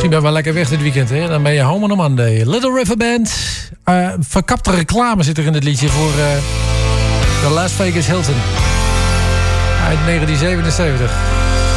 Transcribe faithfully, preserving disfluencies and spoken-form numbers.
Je bent wel lekker weg dit weekend, hè? Dan ben je home on a Monday. Little River Band. Uh, verkapte reclame zit er in het liedje voor uh, de Las Vegas Hilton. Uit negentien zevenenzeventig.